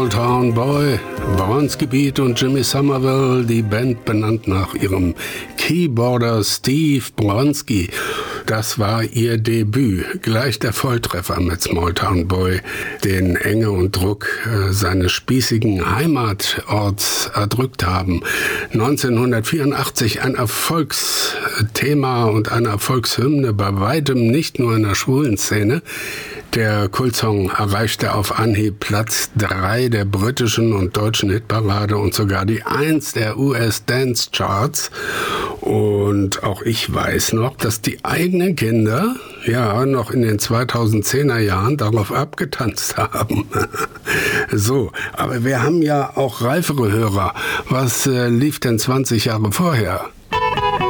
Small Town Boy, Bronski Beat und Jimmy Somerville, die Band benannt nach ihrem Keyboarder Steve Bronski. Das war ihr Debüt, gleich der Volltreffer mit Small Town Boy, den Enge und Druck seines spießigen Heimatorts erdrückt haben. 1984 ein Erfolgsthema und eine Erfolgshymne, bei weitem nicht nur in der schwulen Szene. Der Kultsong erreichte auf Anhieb Platz 3 der britischen und deutschen Hitparade und sogar die 1 der US Dance Charts. Und auch ich weiß noch, dass die eigenen Kinder noch in den 2010er Jahren darauf abgetanzt haben. So, aber wir haben ja auch reifere Hörer. Was lief denn 20 Jahre vorher?